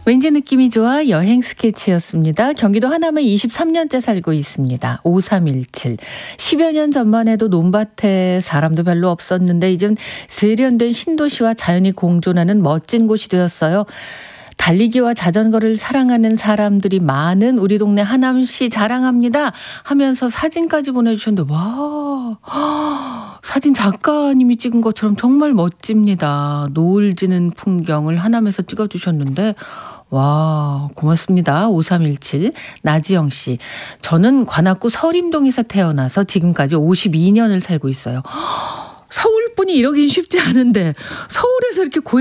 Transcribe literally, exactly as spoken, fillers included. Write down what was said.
왠지 느낌이 좋아 여행 스케치였습니다. 경기도 하남에 이십삼 년째 살고 있습니다. 오삼일칠. 십여 년 전만 해도 논밭에 사람도 별로 없었는데 이젠 세련된 신도시와 자연이 공존하는 멋진 곳이 되었어요. 달리기와 자전거를 사랑하는 사람들이 많은 우리 동네 하남시 자랑합니다 하면서 사진까지 보내주셨는데 와 사진 작가님이 찍은 것처럼 정말 멋집니다. 노을 지는 풍경을 하남에서 찍어주셨는데 와 고맙습니다. 오삼일칠 나지영 씨. 저는 관악구 서림동에서 태어나서 지금까지 오십이 년을 살고 있어요. 서울 분이 이러긴 쉽지 않은데 서울에서 이렇게 고향